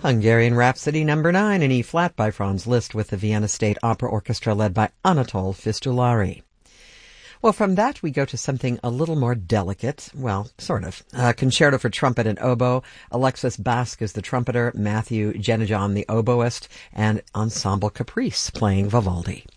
Hungarian Rhapsody number 9 in E-flat by Franz Liszt with the Vienna State Opera Orchestra led by Anatol Fistulari. Well, from that we go to something a little more delicate. Well, sort of. Concerto for trumpet and oboe. Alexis Basque is the trumpeter, Matthew Genejon the oboist, and Ensemble Caprice playing Vivaldi.